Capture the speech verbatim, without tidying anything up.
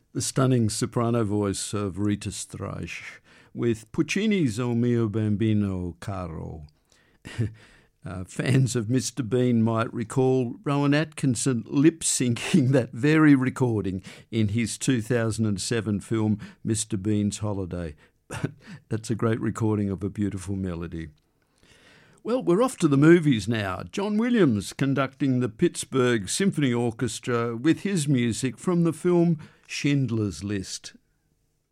The stunning soprano voice of Rita Streich with Puccini's O mio bambino caro. Uh, fans of Mister Bean might recall Rowan Atkinson lip-syncing that very recording in his two thousand seven film Mister Bean's Holiday. That's a great recording of a beautiful melody. Well, we're off to the movies now. John Williams conducting the Pittsburgh Symphony Orchestra with his music from the film Schindler's List.